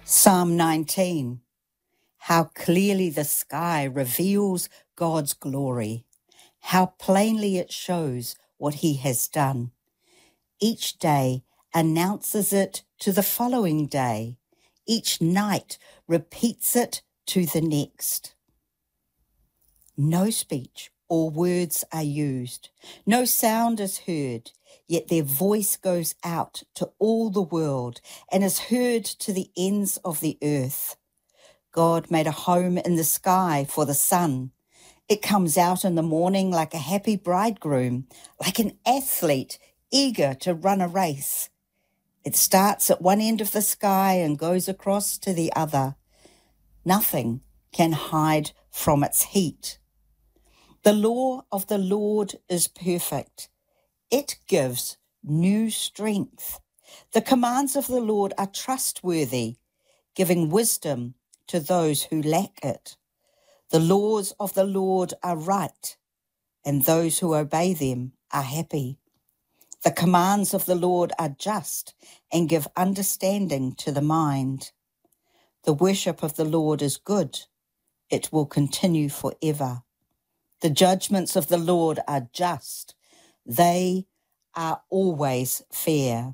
Psalm 19. How clearly the sky reveals God's glory. How plainly it shows what he has done. Each day announces it to the following day. Each night repeats it to the next. No speech or words are used. No sound is heard, yet their voice goes out to all the world and is heard to the ends of the earth. God made a home in the sky for the sun. It comes out in the morning like a happy bridegroom, like an athlete eager to run a race. It starts at one end of the sky and goes across to the other. Nothing can hide from its heat. The law of the Lord is perfect. It gives new strength. The commands of the Lord are trustworthy, giving wisdom to those who lack it. The laws of the Lord are right, and those who obey them are happy. The commands of the Lord are just and give understanding to the mind. The worship of the Lord is good. It will continue forever. The judgments of the Lord are just. They are always fair.